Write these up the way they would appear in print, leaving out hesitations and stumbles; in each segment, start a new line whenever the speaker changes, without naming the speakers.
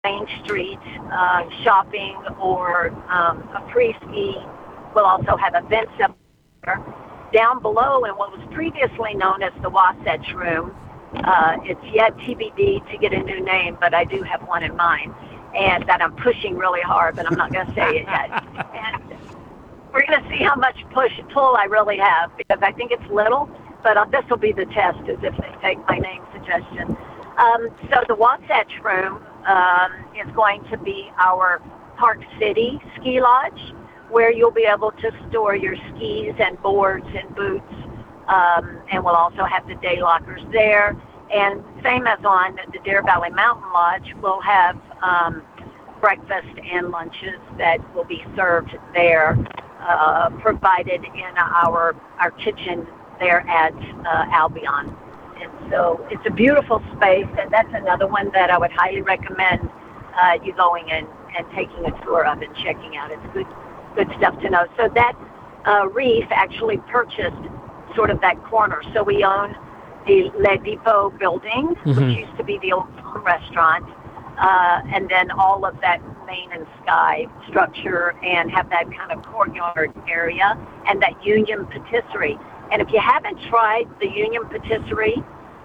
Main Street shopping or a pre-ski. We'll also have events up there. Down below in what was previously known as the Wasatch Room, it's yet TBD to get a new name, but I do have one in mind, and that I'm pushing really hard, but I'm not going to say it yet. And we're going to see how much pull I really have, because I think it's little, but this will be the test, as if they take my name suggestion. So the Wasatch Room is going to be our Park City ski lodge, where you'll be able to store your skis and boards and boots, and we'll also have the day lockers there. And same as on the Deer Valley Mountain Lodge, we'll have breakfast and lunches that will be served there, provided in our kitchen there at Albion. And so it's a beautiful space, and that's another one that I would highly recommend you going in and taking a tour of and checking out. It's good stuff to know. So that Reef actually purchased sort of that corner. So we own the Le Depot building, which used to be the old restaurant, and then all of that main and sky structure, and have that kind of courtyard area, and that Union Patisserie. And if you haven't tried the Union Patisserie,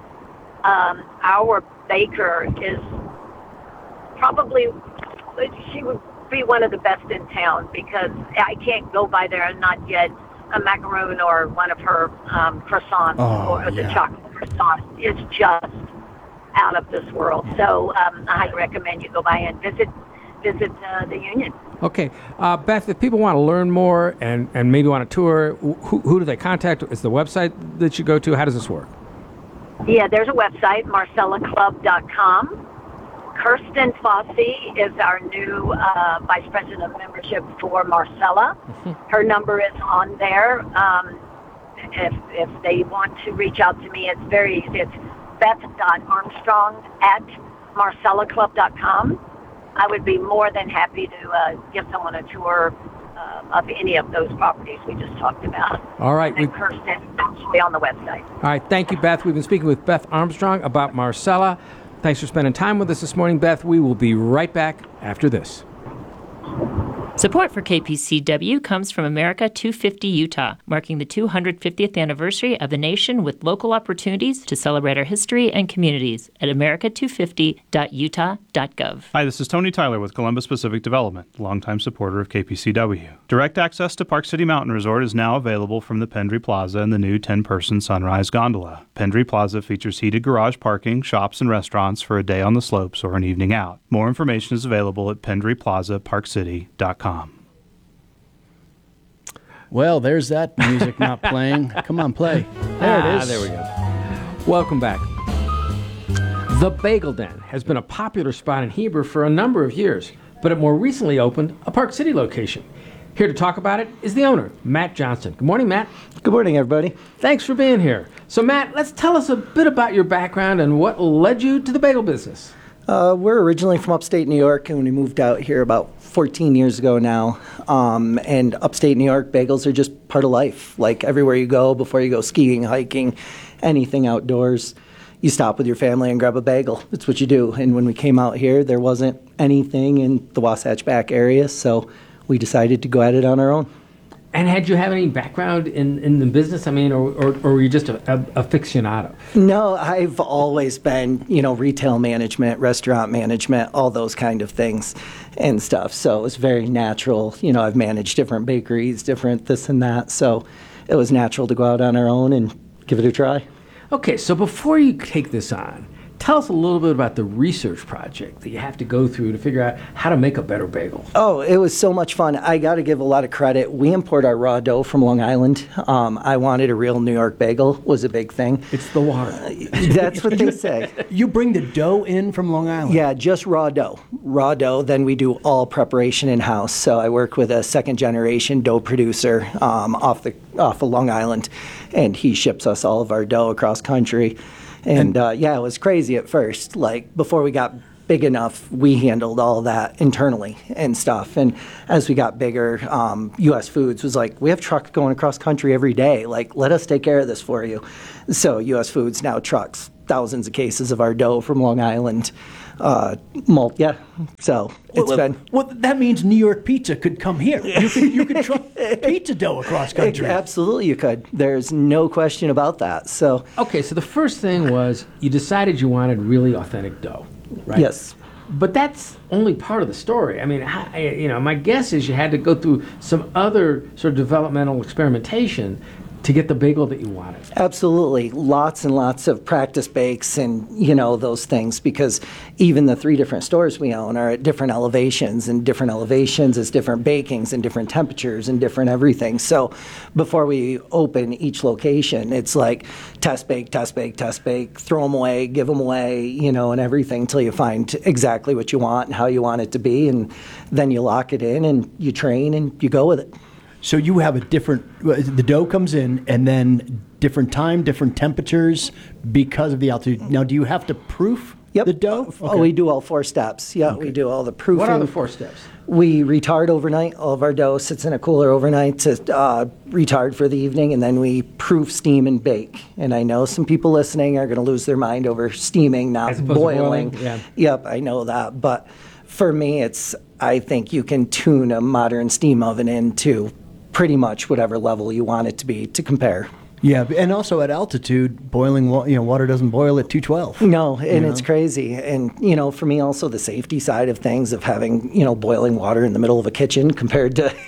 our baker is probably, she would be one of the best in town, because I can't go by there and not get a macaroon or one of her croissants, or the chocolate croissant. It's just out of this world. So I highly recommend you go by and visit the Union.
Okay. Beth, if people want to learn more and maybe want a tour, who do they contact? Is the website that you go to? How does this work?
Yeah, there's a website, marcellaclub.com. Kirsten Fossey is our new Vice President of Membership for Marcella. Her number is on there. If they want to reach out to me, it's very easy. It's beth.armstrong@marcellaclub.com. I would be more than happy to give someone a tour of any of those properties we just talked about.
All right.
And Kirsten is actually on the website.
All right. Thank you, Beth. We've been speaking with Beth Armstrong about Marcella. Thanks for spending time with us this morning, Beth. We will be right back after this.
Support for KPCW comes from America 250 Utah, marking the 250th anniversary of the nation with local opportunities to celebrate our history and communities at america250.utah.gov.
Hi, this is Tony Tyler with Columbus Pacific Development, longtime supporter of KPCW. Direct access to Park City Mountain Resort is now available from the Pendry Plaza and the new 10-person Sunrise Gondola. Pendry Plaza features heated garage parking, shops, and restaurants for a day on the slopes or an evening out. More information is available at pendryplazaparkcity.com.
Well, there's that music not playing. Come on, play. There it is.
There we go. Welcome back. The Bagel Den has been a popular spot in Heber for a number of years, but it more recently opened a Park City location. Here to talk about it is the owner, Matt Johnson. Good morning, Matt.
Good morning, everybody.
Thanks for being here. So, Matt, let's tell us a bit about your background and what led you to the bagel business.
We're originally from upstate New York, and we moved out here about 14 years ago now. And upstate New York, bagels are just part of life. Like everywhere you go, before you go skiing, hiking, anything outdoors, you stop with your family and grab a bagel. That's what you do. And when we came out here, there wasn't anything in the Wasatch Back area, so we decided to go at it on our own.
And had you have any background in the business? I mean, or were you just a aficionado?
No, I've always been, retail management, restaurant management, all those kind of things and stuff. So it was very natural. I've managed different bakeries, different this and that. So it was natural to go out on our own and give it a try.
Okay, so before you take this on, tell us a little bit about the research project that you have to go through to figure out how to make a better bagel.
Oh, it was so much fun. I got to give a lot of credit. We import our raw dough from Long Island. I wanted a real New York bagel, was a big thing.
It's the water.
That's what they say.
You bring the dough in from Long Island?
Yeah, just raw dough. Raw dough, then we do all preparation in-house. So I work with a second-generation dough producer off of Long Island, and he ships us all of our dough across country. And it was crazy at first. Like, before we got big enough, we handled all that internally and stuff. And as we got bigger, U.S. Foods was like, we have trucks going across country every day. Like, let us take care of this for you. So U.S. Foods now trucks thousands of cases of our dough from Long Island malt. Yeah, so it's been.
Well, that means New York pizza could come here. You could truck pizza dough across country.
Absolutely, you could. There's no question about that. So
Okay, so the first thing was you decided you wanted really authentic dough, right?
yes.
But that's only part of the story. I mean, my guess is you had to go through some other sort of developmental experimentation to get the bagel that you wanted.
Absolutely. Lots and lots of practice bakes and, those things, because even the 3 different stores we own are at different elevations, and different elevations is different bakings and different temperatures and different everything. So before we open each location, it's like test bake, test bake, test bake, throw them away, give them away, and everything until you find exactly what you want and how you want it to be. And then you lock it in and you train and you go with it.
So you have the dough comes in, and then different time, different temperatures because of the altitude. Now, do you have to proof the dough?
Oh, we do all 4 steps. Yeah, we do all the proofing.
What are the 4 steps?
We retard overnight. All of our dough sits in a cooler overnight to retard for the evening, and then we proof, steam, and bake. And I know some people listening are going to lose their mind over steaming, not
As opposed to
boiling.
Yeah.
Yep, I know that. But for me, I think you can tune a modern steam oven into pretty much whatever level you want it to be to compare.
Yeah, and also at altitude, boiling water doesn't boil at 212.
No, and it's crazy. And, for me also the safety side of things of having, boiling water in the middle of a kitchen compared to,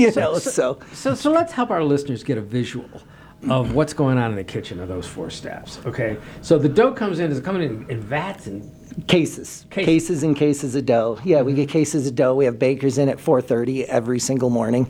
So let's help our listeners get a visual of what's going on in the kitchen of those 4 steps, okay? So the dough comes in, is it coming in vats and...
Cases and cases of dough. Yeah, we get cases of dough. We have bakers in at 4:30 every single morning.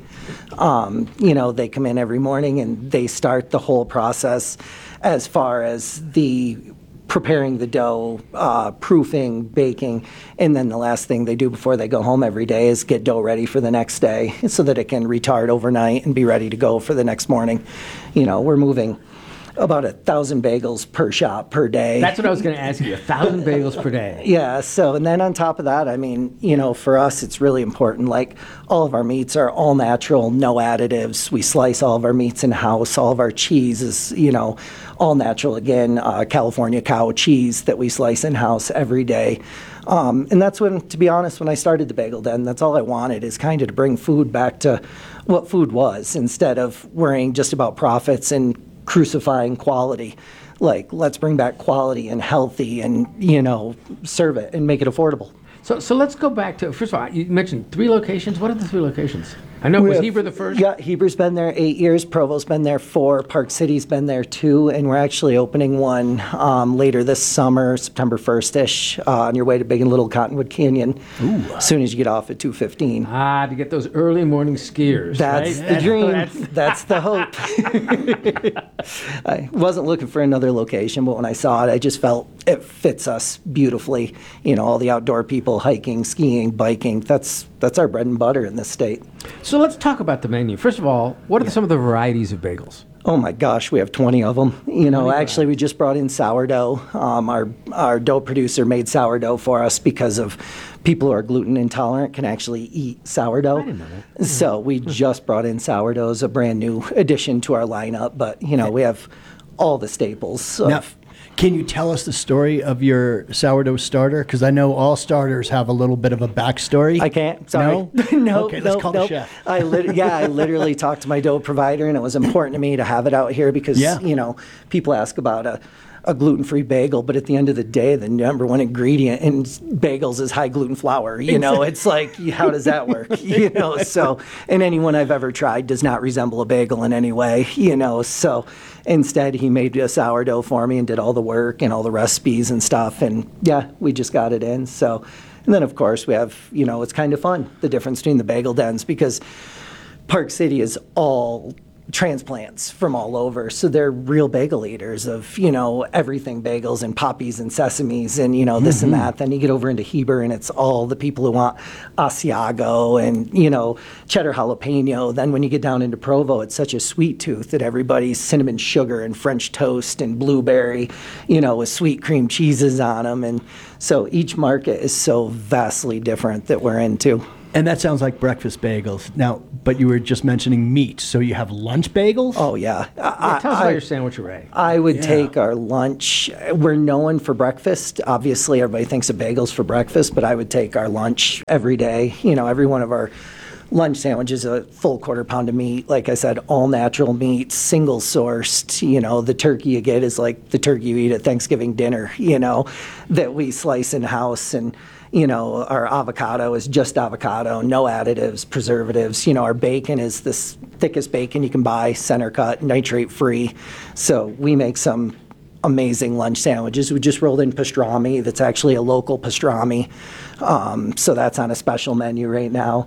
They come in every morning and they start the whole process as far as the preparing the dough, proofing, baking, and then the last thing they do before they go home every day is get dough ready for the next day so that it can retard overnight and be ready to go for the next morning. We're moving about 1,000 bagels per shop per day.
That's what I was going to ask you, 1,000 bagels per day.
Yeah, so, and then on top of that, for us, it's really important. Like, all of our meats are all natural, no additives. We slice all of our meats in-house. All of our cheese is, all natural. Again, California cow cheese that we slice in-house every day. And that's to be honest, when I started the Bagel Den, that's all I wanted, is kind of to bring food back to what food was, instead of worrying just about profits and crucifying quality. Like, let's bring back quality and healthy and, serve it and make it affordable.
So let's go back to, first of all, you mentioned 3 locations. What are the 3 locations? I know, was Heber the first?
Yeah, Heber's been there 8 years. Provo's been there 4. Park City's been there 2. And we're actually opening one later this summer, September 1st-ish, on your way to Big and Little Cottonwood Canyon. Ooh. As soon as you get off at 2:15.
To get those early morning skiers,
That's
right?
the dream. That's the hope. I wasn't looking for another location, but when I saw it, I just felt it fits us beautifully. All the outdoor people, hiking, skiing, biking, that's our bread and butter in this state.
So let's talk about the menu. First of all, what are some of the varieties of bagels?
Oh my gosh, we have 20 of them. Actually, we just brought in sourdough. Our dough producer made sourdough for us because of people who are gluten intolerant can actually eat sourdough.
I didn't know that.
So we just brought in sourdough as a brand new addition to our lineup. But, we have all the staples.
Now, can you tell us the story of your sourdough starter? Because I know all starters have a little bit of a backstory.
I can't. Sorry.
No? Okay, let's call the chef.
I literally talked to my dough provider, and it was important to me to have it out here because, people ask about a gluten-free bagel, but at the end of the day, the number one ingredient in bagels is high gluten flour. It's like, how does that work? So, and anyone I've ever tried does not resemble a bagel in any way, so instead he made a sourdough for me and did all the work and all the recipes and stuff, and we just got it in. So, and then of course we have, it's kind of fun, the difference between the Bagel Dens, because Park City is all transplants from all over, so they're real bagel eaters of everything bagels and poppies and sesames and this and that. Then you get over into Heber and it's all the people who want Asiago and cheddar jalapeno. Then when you get down into Provo, it's such a sweet tooth that everybody's cinnamon sugar and French toast and blueberry, with sweet cream cheeses on them. And so each market is so vastly different that we're into.
And that sounds like breakfast bagels. Now, but you were just mentioning meat, so you have lunch bagels?
Oh, yeah.
Yeah, tell us about your sandwich array.
I would take our lunch. We're known for breakfast. Obviously, everybody thinks of bagels for breakfast, but I would take our lunch every day. You know, every one of our lunch sandwiches, a full quarter pound of meat. Like I said, all natural meat, single sourced. You know, the turkey you get is like the turkey you eat at Thanksgiving dinner, you know, that we slice in house. And, you know, our avocado is just avocado, no additives, preservatives. You know, our bacon is this thickest bacon you can buy, center cut, nitrate free. So we make some amazing lunch sandwiches. We just rolled in pastrami. That's actually a local pastrami. So that's on a special menu right now.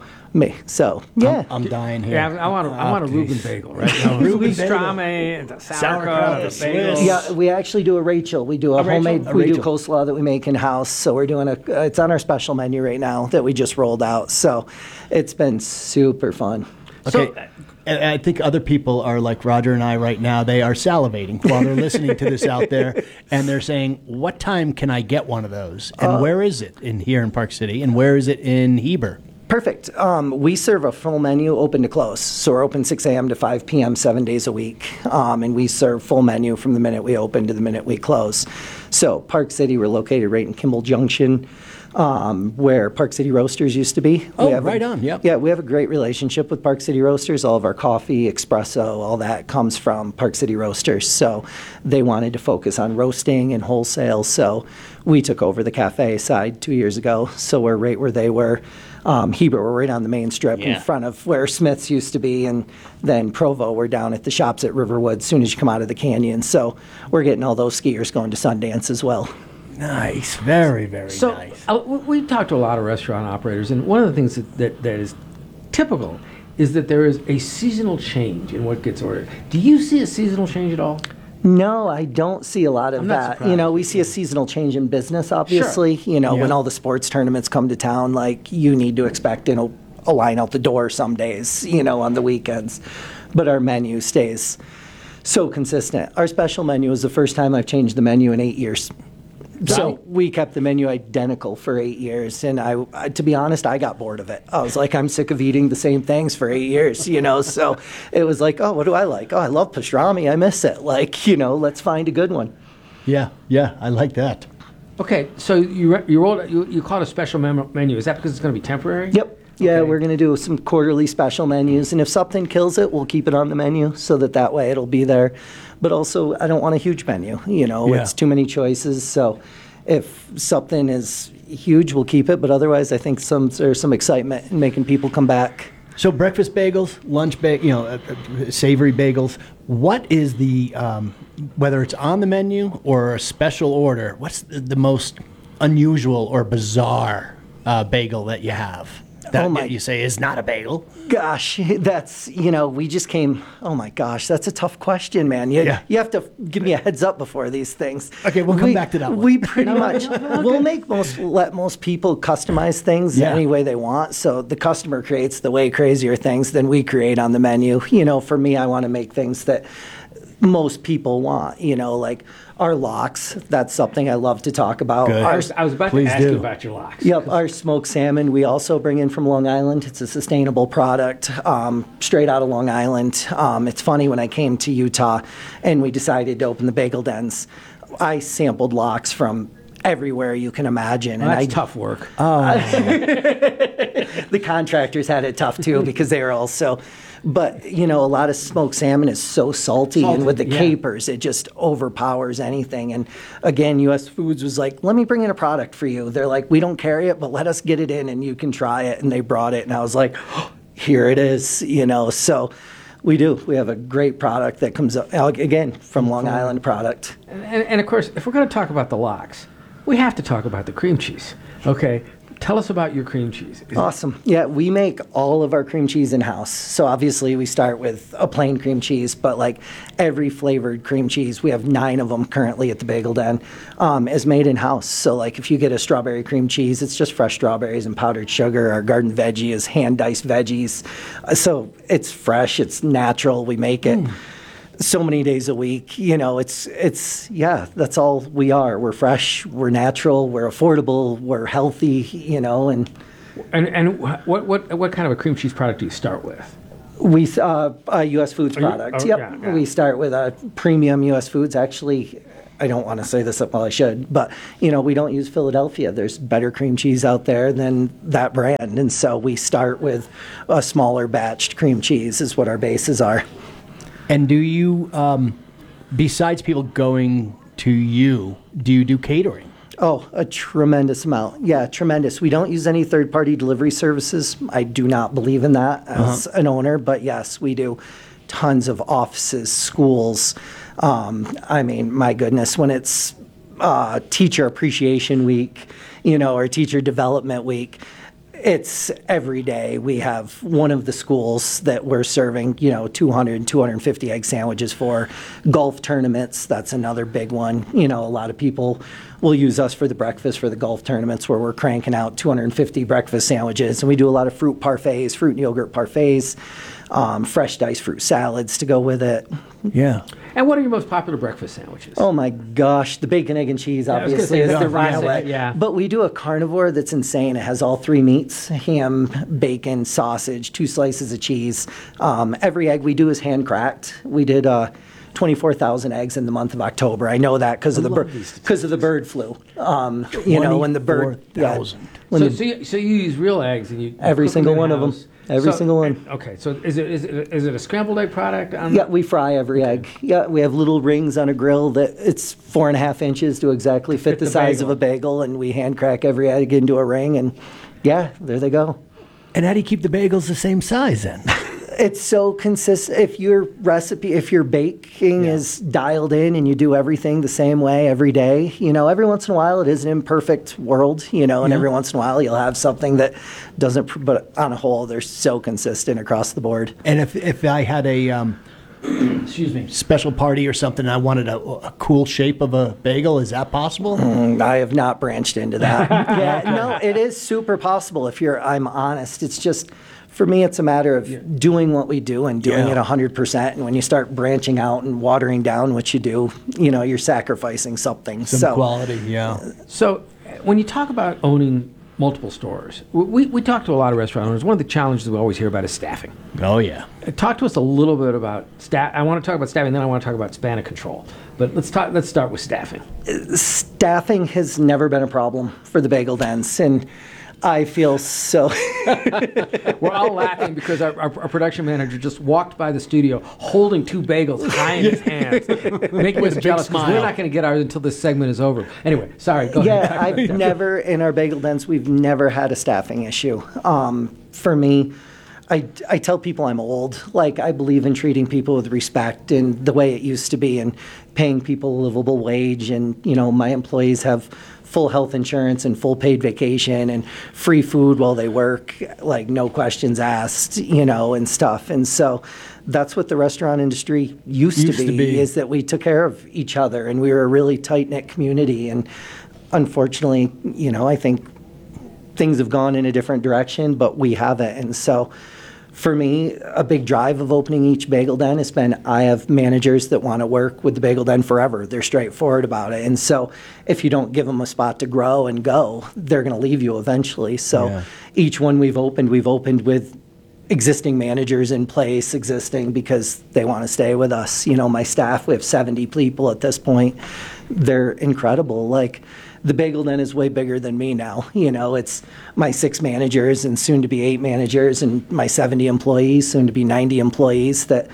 So yeah,
I'm dying here.
Yeah, I want a Reuben bagel, right?
Reuben
bagel, the sauerkraut, the bagel.
Swiss.
yeah. We actually do a Rachel. We do a homemade.
A
We do
Rachel.
coleslaw that we make in house. So we're doing it's on our special menu right now that we just rolled out. So it's been super fun.
Okay. And I think other people are like Roger and I right now. They are salivating while they're listening to this out there, and they're saying, "What time can I get one of those? And where is it here in Park City? And where is it in Heber?"
Perfect. We serve a full menu, open to close. So we're open 6 a.m. to 5 p.m. 7 days a week. And we serve full menu from the minute we open to the minute we close. So Park City, we're located right in Kimball Junction, where Park City Roasters used to be.
Oh,
We have
right on, yep.
Yeah, we have a great relationship with Park City Roasters. All of our coffee, espresso, all that comes from Park City Roasters. So they wanted to focus on roasting and wholesale. So we took over the cafe side 2 years ago. So we're right where they were. Heber, we're right on the main strip in front of where Smith's used to be, and then Provo, we're down at the shops at Riverwood as soon as you come out of the canyon. So we're getting all those skiers going to Sundance as well.
Nice, very, very
So
nice.
we talked to a lot of restaurant operators, and one of the things that is typical is that there is a seasonal change in what gets ordered. Do you see a seasonal change at all?
No, I don't see a lot of
I'm not
that.
surprised.
You know, we see a seasonal change in business, obviously. You know, when
Yeah.
all the sports tournaments come to town, like you need to expect a line out the door some days, you know, on the weekends. But our menu stays so consistent. Our special menu is the first time I've changed the menu in 8 years. So
Right.
we kept the menu identical for 8 years, and I, to be honest, I got bored of it. I was like, I'm sick of eating the same things for 8 years, you know. So it was like, oh, what do I like? Oh, I love pastrami. I miss it. Like, you know, let's find a good one.
Yeah, I like that.
Okay, so you call it a special menu. Is that because it's going to be temporary?
Yep. Yeah,
Okay.
we're going to do some quarterly special menus, and if something kills it, we'll keep it on the menu so that way it'll be there. But also, I don't want a huge menu. You know,
Yeah.
it's too many choices. So if something is huge, we'll keep it. But otherwise, I think there's some excitement in making people come back.
So breakfast bagels, lunch savory bagels. What is the whether it's on the menu or a special order? What's the most unusual or bizarre bagel that you have that you say is not a bagel?
Gosh, that's, you know, we just came, oh my gosh, that's a tough question, man. You have to give me a heads up before these things.
Okay, we'll come back to that one.
We pretty much, we'll let most people customize things any way they want. So the customer creates the way crazier things than we create on the menu. You know, for me, I want to make things that most people want, you know, like our lox. That's something I love to talk about.
Good.
I was about
Please
to ask
do.
you about your lox.
Yep, our smoked salmon we also bring in from Long Island. It's a sustainable product, straight out of Long Island. It's funny, when I came to Utah and we decided to open the bagel dens, I sampled lox from everywhere you can imagine.
Well,
and
that's tough work.
The contractors had it tough too because they were also, but you know, a lot of smoked salmon is so salty, and with the capers, it just overpowers anything. And again, U.S. Foods was like, let me bring in a product for you. They're like, we don't carry it, but let us get it in and you can try it. And they brought it, and I was like, oh, here it is, you know. So we do. We have a great product that comes up, again, from Long Island product.
And of course, if we're going to talk about the lox, we have to talk about the cream cheese. Okay, tell us about your cream cheese.
Awesome. Yeah, we make all of our cream cheese in-house. So obviously we start with a plain cream cheese, but like every flavored cream cheese, we have 9 of them currently at the Bagel Den, is made in-house. So like if you get a strawberry cream cheese, it's just fresh strawberries and powdered sugar. Our garden veggie is hand-diced veggies. So it's fresh, it's natural, we make it. So many days a week, you know, it's that's all we are. We're fresh, we're natural, we're affordable, we're healthy, you know, and
And what kind of a cream cheese product do you start with?
We U.S. Foods products. Yep.
Yeah.
We start with a premium U.S. Foods. Actually, I don't want to say this, well, I should, but we don't use Philadelphia. There's better cream cheese out there than that brand, and so we start with a smaller batched cream cheese is what our bases are.
And do you, besides people going to you, do you do catering?
Oh, a tremendous amount. Yeah, tremendous. We don't use any third-party delivery services. I do not believe in that as an owner, but yes, we do. Tons of offices, schools. I mean, my goodness, when it's Teacher Appreciation Week, or Teacher Development Week, it's every day. We have one of the schools that we're serving, 200, 250 egg sandwiches for. Golf tournaments, that's another big one. A lot of people will use us for the breakfast for the golf tournaments where we're cranking out 250 breakfast sandwiches. And we do a lot of fruit parfaits, fruit and yogurt parfaits, fresh diced fruit salads to go with it.
Yeah.
And what are your most popular breakfast sandwiches?
Oh my gosh, the bacon, egg, and cheese
I was gonna
obviously
say,
is
that's
the
the classic,
runaway.
yeah.
But we do a carnivore that's insane. It has all three meats: ham, bacon, sausage, 2 slices of cheese. Every egg we do is hand cracked. We did 24,000 eggs in the month of October. I know that because of the bird flu. When the bird
24,000.
So you use real eggs and you
Every
cook
single
them
one of
in-house.
them. Every single one.
Okay, so is it a scrambled egg product?
Yeah, we fry every egg. Yeah, we have little rings on a grill that it's 4.5 inches to exactly fit the size of a bagel, and we hand crack every egg into a ring, and yeah, there they go.
And how do you keep the bagels the same size then?
It's so consistent. If your baking is dialed in and you do everything the same way every day, every once in a while it is an imperfect world, and every once in a while you'll have something that doesn't, but on a whole, they're so consistent across the board.
And if I had a special party or something, and I wanted a cool shape of a bagel, is that possible?
I have not branched into that. Yeah, no, it is super possible I'm honest. It's just, for me, it's a matter of doing what we do and doing it 100%. And when you start branching out and watering down what you do, you're sacrificing something.
Some quality, yeah.
So when you talk about owning multiple stores, we talk to a lot of restaurant owners. One of the challenges we always hear about is staffing.
Oh, yeah.
Talk to us a little bit about staff. I want to talk about staffing, then I want to talk about span of control. But let's start with staffing.
Staffing has never been a problem for the Bagel Dens, and I feel so.
We're all laughing because our production manager just walked by the studio holding 2 bagels high in his hands, making us jealous because we're not going to get ours until this segment is over. Anyway, sorry, go ahead.
Yeah, I've never, in our Bagel Dens, we've never had a staffing issue. For me, I tell people I'm old. Like, I believe in treating people with respect and the way it used to be and paying people a livable wage. And, my employees have full health insurance and full paid vacation and free food while they work, like no questions asked, and stuff. And so that's what the restaurant industry used to be, is that we took care of each other and we were a really tight-knit community. And unfortunately, I think things have gone in a different direction, but we haven't. And so for me, a big drive of opening each Bagel Den has been, I have managers that want to work with the Bagel Den forever. They're straightforward about it. And so if you don't give them a spot to grow and go, they're going to leave you eventually. So each one we've opened with existing managers in place, because they want to stay with us. My staff, we have 70 people at this point. They're incredible. Like, the Bagel Den is way bigger than me now. It's my 6 managers and soon to be 8 managers and my 70 employees, soon to be 90 employees that,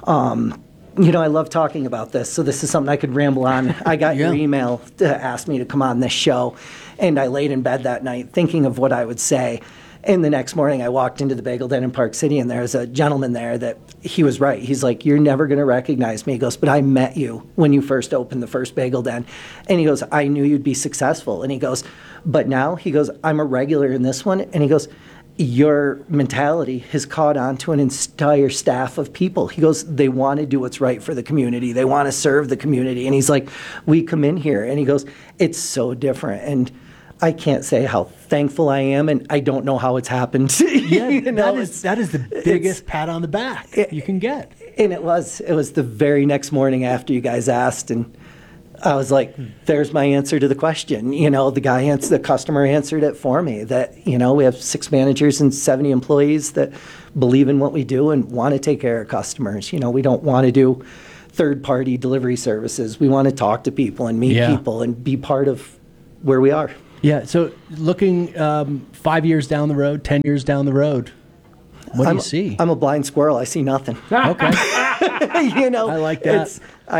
I love talking about this. So this is something I could ramble on. I got your email to ask me to come on this show, and I laid in bed that night thinking of what I would say. And the next morning I walked into the Bagel Den in Park City, and there was a gentleman there that he was right. He's like, "You're never going to recognize me." He goes, "But I met you when you first opened the first Bagel Den." And he goes, "I knew you'd be successful." And he goes, "But now," he goes, "I'm a regular in this one." And he goes, "Your mentality has caught on to an entire staff of people." He goes, "They want to do what's right for the community. They want to serve the community." And he's like, "We come in here," and he goes, "It's so different." And I can't say how thankful I am, and I don't know how it's happened.
That is the biggest pat on the back you can get.
And it was the very next morning after you guys asked, and I was like, there's my answer to the question. You know, the customer answered it for me, that, you know, we have 6 managers and 70 employees that believe in what we do and want to take care of customers. You know, we don't want to do third-party delivery services. We want to talk to people and meet people and be part of where we are.
Yeah, so looking 5 years down the road, 10 years down the road, what do you see?
I'm a blind squirrel. I see nothing.
Okay.
You know,
I like that.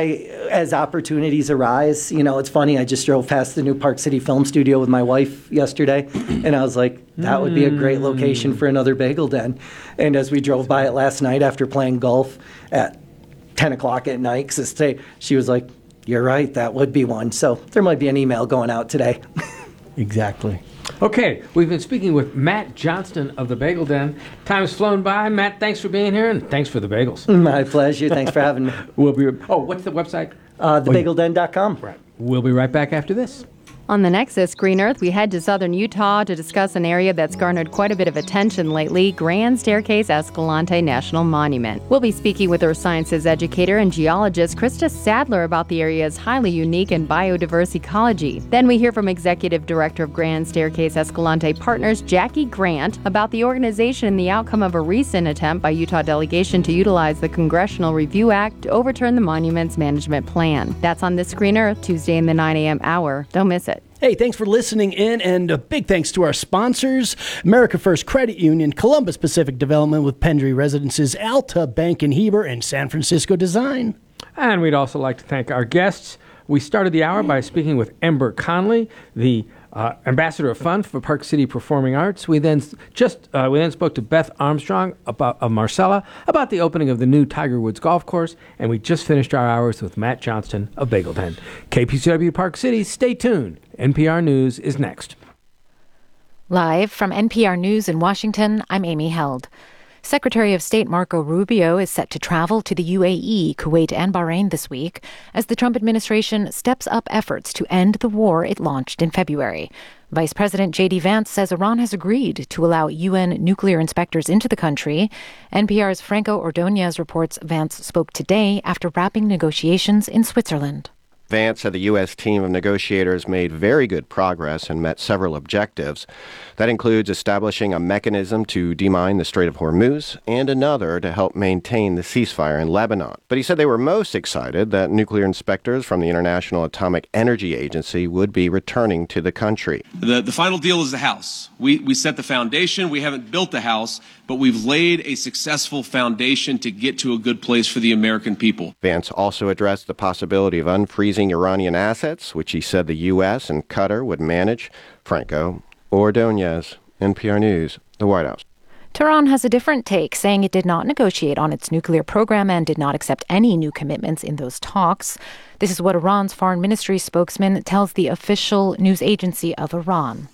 As opportunities arise, you know, it's funny. I just drove past the new Park City Film Studio with my wife yesterday, and I was like, that would be a great location for another bagel den. And as we drove by it last night after playing golf at 10 o'clock at night, she was like, you're right, that would be one. So there might be an email going out today.
Exactly.
Okay, we've been speaking with Matt Johnston of the Bagel Den. Time's flown by. Matt, thanks for being here, and thanks for the bagels.
My pleasure. Thanks for having me.
What's the website?
Thebagelden.com.
Right. We'll be right back after this.
On the Nexus Green Earth, we head to southern Utah to discuss an area that's garnered quite a bit of attention lately, Grand Staircase Escalante National Monument. We'll be speaking with earth sciences educator and geologist Krista Sadler about the area's highly unique and biodiverse ecology. Then we hear from Executive Director of Grand Staircase Escalante Partners, Jackie Grant, about the organization and the outcome of a recent attempt by Utah delegation to utilize the Congressional Review Act to overturn the monument's management plan. That's on This Green Earth, Tuesday in the 9 a.m. hour. Don't miss it.
Hey, thanks for listening in, and a big thanks to our sponsors, America First Credit Union, Columbus Pacific Development with Pendry Residences, Alta Bank and Heber, and San Francisco Design.
And we'd also like to thank our guests. We started the hour by speaking with Ember Conley, the Ambassador of Fun for Park City Performing Arts. We then spoke to Beth Armstrong of Marcella about the opening of the new Tiger Woods Golf Course, and we just finished our hours with Matt Johnston of Bagel Den. KPCW Park City, stay tuned. NPR News is next.
Live from NPR News in Washington, I'm Amy Held. Secretary of State Marco Rubio is set to travel to the UAE, Kuwait, and Bahrain this week as the Trump administration steps up efforts to end the war it launched in February. Vice President J.D. Vance says Iran has agreed to allow UN nuclear inspectors into the country. NPR's Franco Ordonez reports Vance spoke today after wrapping negotiations in Switzerland.
Vance said the U.S. team of negotiators made very good progress and met several objectives. That includes establishing a mechanism to demine the Strait of Hormuz and another to help maintain the ceasefire in Lebanon. But he said they were most excited that nuclear inspectors from the International Atomic Energy Agency would be returning to the country.
The final deal is the house. We set the foundation. We haven't built the house, but we've laid a successful foundation to get to a good place for the American people.
Vance also addressed the possibility of unfreezing Iranian assets, which he said the U.S. and Qatar would manage. Franco Ordonez, NPR News, the White House.
Tehran has a different take, saying it did not negotiate on its nuclear program and did not accept any new commitments in those talks. This is what Iran's foreign ministry spokesman tells the official news agency of Iran.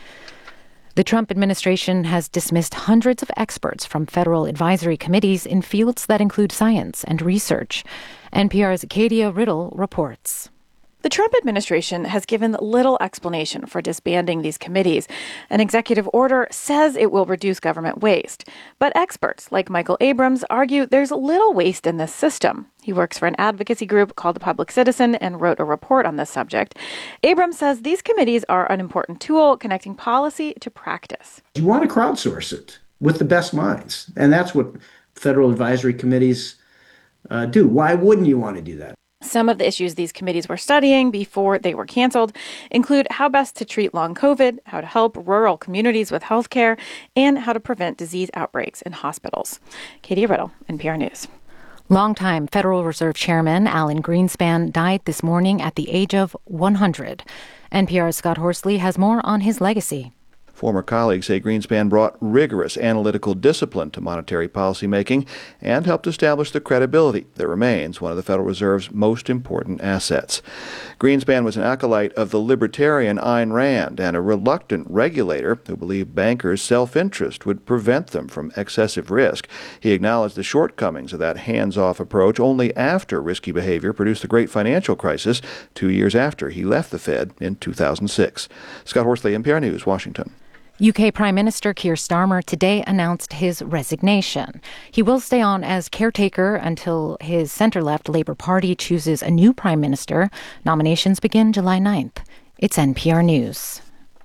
The Trump administration has dismissed hundreds of experts from federal advisory committees in fields that include science and research. NPR's Kadia Riddle reports.
The Trump administration has given little explanation for disbanding these committees. An executive order says it will reduce government waste. But experts like Michael Abrams argue there's little waste in this system. He works for an advocacy group called The Public Citizen and wrote a report on this subject. Abrams says these committees are an important tool connecting policy to practice.
You want to crowdsource it with the best minds. And that's what federal advisory committees do. Why wouldn't you want to do that?
Some of the issues these committees were studying before they were canceled include how best to treat long COVID, how to help rural communities with health care, and how to prevent disease outbreaks in hospitals. Katie Riddle, NPR News.
Longtime Federal Reserve Chairman Alan Greenspan died this morning at the age of 100. NPR's Scott Horsley has more on his legacy.
Former colleagues say Greenspan brought rigorous analytical discipline to monetary policymaking and helped establish the credibility that remains one of the Federal Reserve's most important assets. Greenspan was an acolyte of the libertarian Ayn Rand and a reluctant regulator who believed bankers' self-interest would prevent them from excessive risk. He acknowledged the shortcomings of that hands-off approach only after risky behavior produced the great financial crisis 2 years after he left the Fed in 2006. Scott Horsley, NPR News, Washington.
UK Prime Minister Keir Starmer today announced his resignation. He will stay on as caretaker until his centre-left Labour Party chooses a new Prime Minister. Nominations begin July 9th. It's NPR News.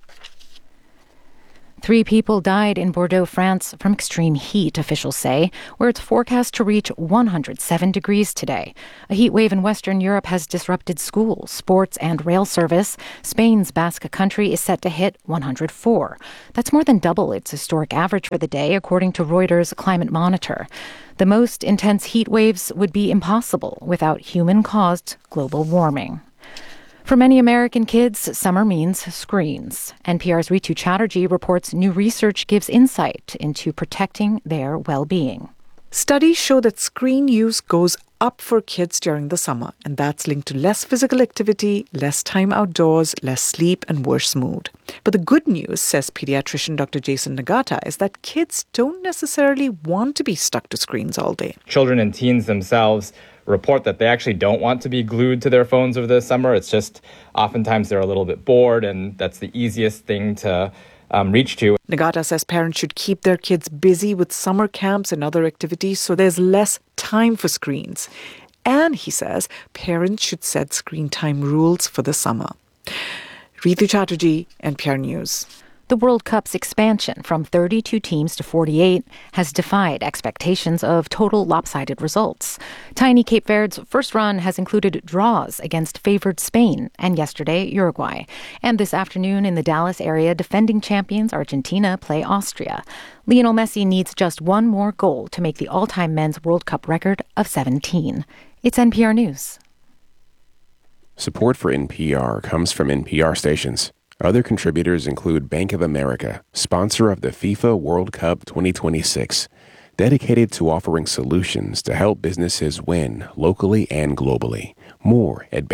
3 people died in Bordeaux, France, from extreme heat, officials say, where it's forecast to reach 107 degrees today. A heat wave in Western Europe has disrupted schools, sports, and rail service. Spain's Basque Country is set to hit 104. That's more than double its historic average for the day, according to Reuters' Climate Monitor. The most intense heat waves would be impossible without human-caused global warming. For many American kids, summer means screens. NPR's Ritu Chatterjee reports new research gives insight into protecting their well-being.
Studies show that screen use goes up for kids during the summer, and that's linked to less physical activity, less time outdoors, less sleep, and worse mood. But the good news, says pediatrician Dr. Jason Nagata, is that kids don't necessarily want to be stuck to screens all day.
Children and teens themselves report that they actually don't want to be glued to their phones over the summer. It's just oftentimes they're a little bit bored, and that's the easiest thing to reach to.
Nagata says parents should keep their kids busy with summer camps and other activities so there's less time for screens. And he says parents should set screen time rules for the summer. Ritu Chatterjee, NPR News.
The World Cup's expansion from 32 teams to 48 has defied expectations of total lopsided results. Tiny Cape Verde's first run has included draws against favored Spain and yesterday Uruguay. And this afternoon in the Dallas area, defending champions Argentina play Austria. Lionel Messi needs just one more goal to make the all-time men's World Cup record of 17. It's NPR News.
Support for NPR comes from NPR stations. Other contributors include Bank of America, sponsor of the FIFA World Cup 2026, dedicated to offering solutions to help businesses win locally and globally. More at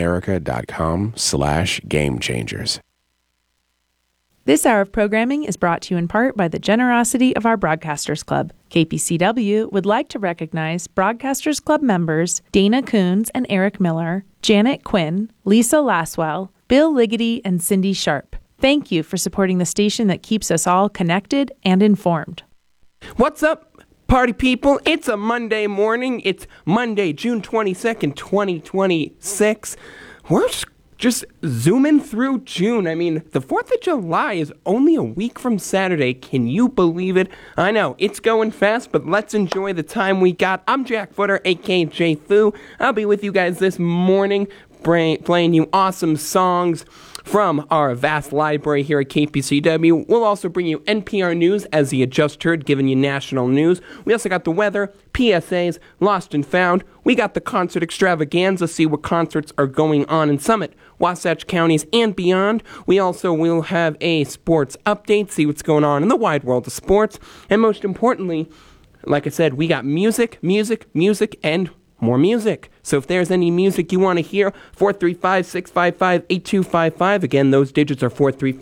bankofamerica.com/gamechangers.
This hour of programming is brought to you in part by the generosity of our Broadcasters Club. KPCW would like to recognize Broadcasters Club members Dana Coons and Eric Miller, Janet Quinn, Lisa Laswell, Bill Liggety, and Cindy Sharp. Thank you for supporting the station that keeps us all connected and informed.
What's up, party people? It's a Monday morning. It's Monday, June 22nd, 2026. We're just zooming through June. I mean, the 4th of July is only a week from Saturday. Can you believe it? I know, it's going fast, but let's enjoy the time we got. I'm Jack Footer, a.k.a. Jay Fu. I'll be with you guys this morning, playing you awesome songs from our vast library here at KPCW. We'll also bring you NPR News, as you just heard, giving you national news. We also got the weather, PSAs, Lost and Found. We got the concert extravaganza, see what concerts are going on in Summit, Wasatch counties, and beyond. We also will have a sports update, see what's going on in the wide world of sports. And most importantly, like I said, we got music, and more music. So if there's any music you want to hear, 435-655-8255. Again, those digits are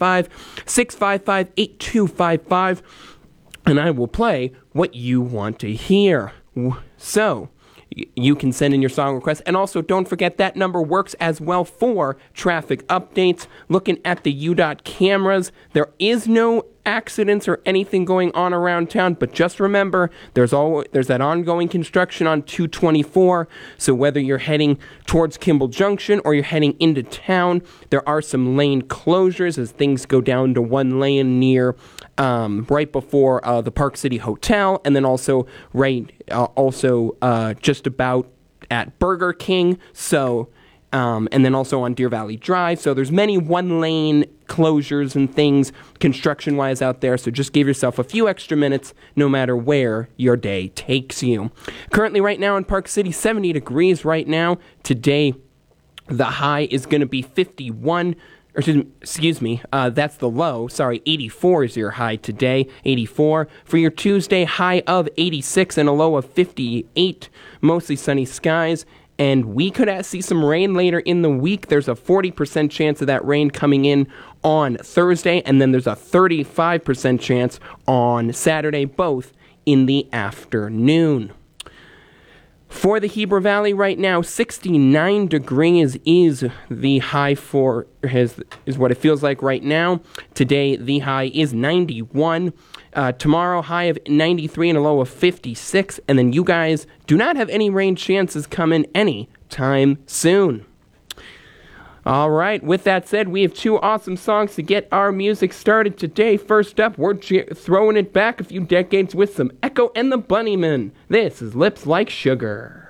435-655-8255. And I will play what you want to hear. So you can send in your song requests. And also, don't forget that number works as well for traffic updates. Looking at the UDOT cameras, there is no accidents or anything going on around town, but just remember there's that ongoing construction on 224, so whether you're heading towards Kimball Junction or you're heading into town, there are some lane closures as things go down to one lane near right before the Park City Hotel, and then also just about at Burger King, so and then also on Deer Valley Drive. So there's many one-lane closures and things construction-wise out there, so just give yourself a few extra minutes no matter where your day takes you. Currently right now in Park City, 70 degrees right now. Today, the high is going to be 51. Excuse me, that's the low. Sorry, 84 is your high today, 84. For your Tuesday, high of 86 and a low of 58. Mostly sunny skies. And we could see some rain later in the week. There's a 40% chance of that rain coming in on Thursday, and then there's a 35% chance on Saturday, both in the afternoon. For the Heber Valley right now, 69 degrees is the high for is what it feels like right now. Today, the high is 91. Tomorrow, high of 93 and a low of 56. And then you guys do not have any rain chances coming any time soon. All right, with that said, we have two awesome songs to get our music started today. First up, we're throwing it back a few decades with some Echo and the Bunnymen. This is Lips Like Sugar.